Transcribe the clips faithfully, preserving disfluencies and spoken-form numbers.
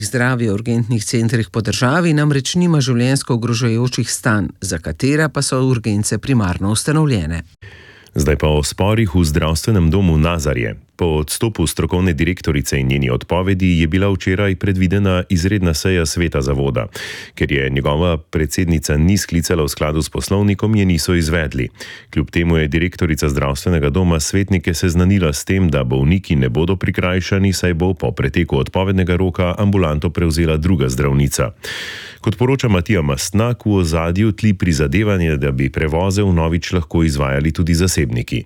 Zdravje v urgentnih centrih po državi namreč nima življenjsko ogrožajočih stanj, za katera pa so urgence primarno ustanovljene. Zdaj pa o sporih v zdravstvenem domu Nazarje. Po odstopu strokovne direktorice in njeni odpovedi je bila včeraj predvidena izredna seja sveta zavoda. Ker je njegova predsednica ni sklicala v skladu s poslovnikom, je niso izvedli. Kljub temu je direktorica zdravstvenega doma svetnike seznanila s tem, da bolniki ne bodo prikrajšani, saj bo po preteku odpovednega roka ambulanto prevzela druga zdravnica. Kot poroča Matija Mastnak, v ozadju tli prizadevanje, da bi prevoze vnovič lahko izvajali tudi zasebniki.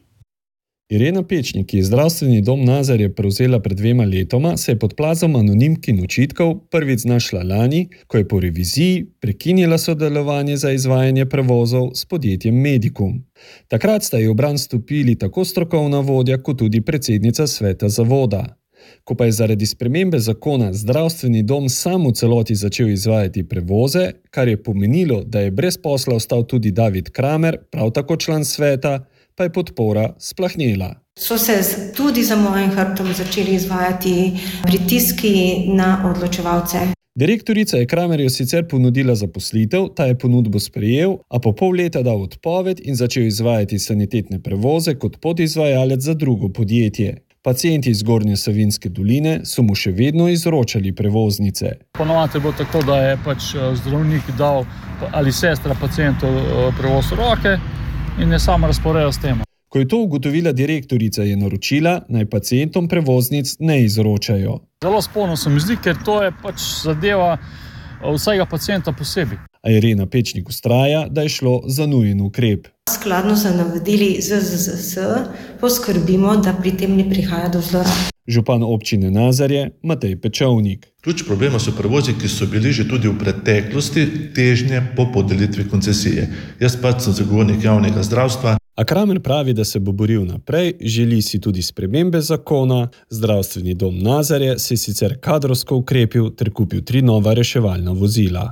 Irena Pečnik, ki je zdravstveni dom Nazarje prevzela pred dvema letoma, se je pod plazom anonimk in očitkov prvič znašla lani, ko je po reviziji prekinila sodelovanje za izvajanje prevozov s podjetjem Medicum. Takrat sta ji v bran stopili tako strokovna vodja kot tudi predsednica sveta zavoda. Ko pa je zaradi spremembe zakona zdravstveni dom sam v celoti začel izvajati prevoze, kar je pomenilo, da je brez posla ostal tudi David Kramer, prav tako član sveta, pa je podpora splahnela. So se tudi za mojim hrbtom začeli izvajati pritiski na odločevalce. Direktorica je Kramerju sicer ponudila zaposlitev, ta je ponudbo sprejel, a po pol leta dal odpoved in začel izvajati sanitetne prevoze kot podizvajalec za drugo podjetje. Pacienti iz Zgornje Savinjske doline so mu še vedno izročali prevoznice. Ponovadi je bilo tako, da je pač zdravnik dal ali sestra pacientu prevoz v roke in je samo razporejal s tem. Ko je to ugotovila direktorica, je naročila, naj pacientom prevoznic ne izročajo. Zelo sporno se mi zdi, ker to je pač zadeva vsega pacienta posebej. A Irena Pečnik vztraja, da je šlo za nujen ukrep. Skladno z navodili Z Z Z S poskrbimo, da pri tem ne prihaja do zlorab. Župan občine Nazarje Matej Pečovnik. Ključ problema so prevozi, ki so bili že tudi v preteklosti težnje po podelitvi koncesije. Jaz pač sem zagovornik javnega zdravstva. A Kramer pravi, da se bo boril naprej, želi si tudi spremembe zakona. Zdravstveni dom Nazarje se je sicer kadrovsko ukrepil ter kupil tri nova reševalna vozila.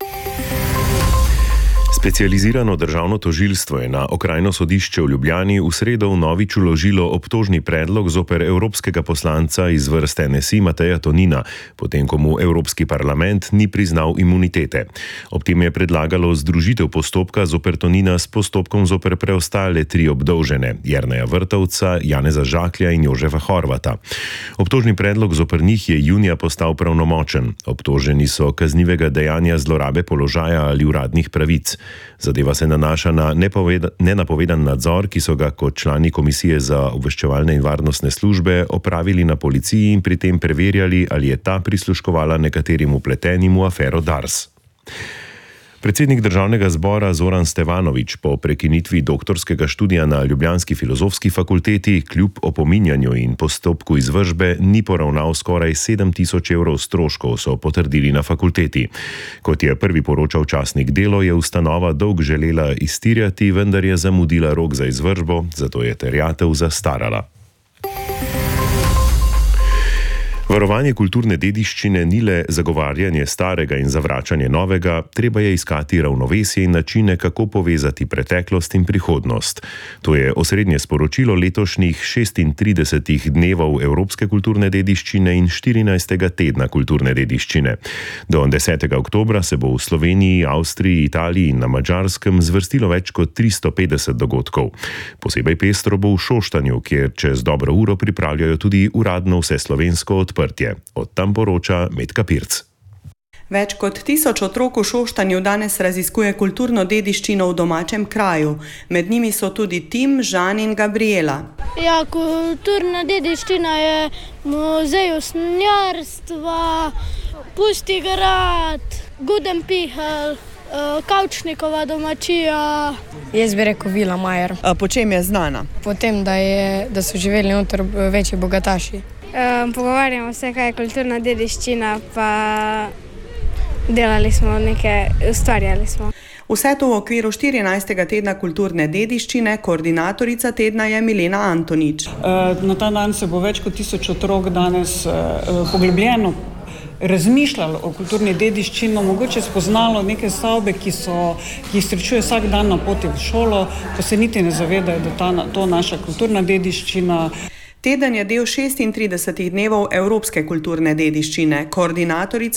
Specializirano državno tožilstvo je na okrajno sodišče v Ljubljani v sredo vnovič vložilo obtožni predlog zoper evropskega poslanca iz vrst N S I Mateja Tonina, potem ko mu Evropski parlament ni priznal imunitete. Ob tem je predlagalo združitev postopka zoper Tonina s postopkom zoper preostale tri obdolžene, Jerneja Vrtovca, Janeza Žaklja in Jožefa Horvata. Obtožni predlog zoper njih je junija postal pravnomočen. Obtoženi so kaznivega dejanja zlorabe položaja ali uradnih pravic. Zadeva se nanaša na nenapovedan nadzor, ki so ga kot člani Komisije za obveščevalne in varnostne službe opravili na policiji in pri tem preverjali, ali je ta prisluškovala nekaterim vpletenim v afero Dars. Predsednik državnega zbora Zoran Stevanović po prekinitvi doktorskega študija na ljubljanski filozofski fakulteti kljub opominjanju in postopku izvršbe ni poravnal skoraj sedem tisoč evrov stroškov, so potrdili na fakulteti. Kot je prvi poročal časnik Delo, je ustanova dolg želela iztirjati, vendar je zamudila rok za izvršbo, zato je terjatev zastarala. Varovanje kulturne dediščine ni le zagovarjanje starega in zavračanje novega, treba je iskati ravnovesje in načine, kako povezati preteklost in prihodnost. To je osrednje sporočilo letošnjih šestintridesetih dnevov evropske kulturne dediščine in štirinajstega tedna kulturne dediščine. Do desetega oktobra se bo v Sloveniji, Avstriji, Italiji in na Madžarskem zvrstilo več kot tristo petdeset dogodkov. Posebej pestro bo v Šoštanju, kjer čez dobro uro pripravljajo tudi uradno vseslovensko odprtje. Od tam poroča Metka Pirc. Več kot tisoč otrok v Šoštanju danes raziskuje kulturno dediščino v domačem kraju. Med njimi so tudi Tim, Žan in Gabriela. Ja, kulturna dediščina je muzej usnjarstva, Pusti grad, Gudenpihel, Kavčnikova domačija. Jaz bi rekel Vila Majer. Po čem je znana? Po tem, da, je, da so živeli noter večji bogataši. Um, pogovarjamo se, kaj je kulturna dediščina, pa delali smo nekaj, ustvarjali smo. Vse to v okviru štirinajstega tedna kulturne dediščine, koordinatorica tedna je Milena Antonič. Na ta dan se bo več kot tisoč otrok danes poglobljeno razmišljalo o kulturni dediščini, mogoče spoznalo neke stavbe, ki so, ki jih srečuje vsak dan na poti v šolo, pa se niti ne zavedajo, da ta, to naša kulturna dediščina. Teden je del šestintridesetih dnevov evropske kulturne dediščine. Koordinatorica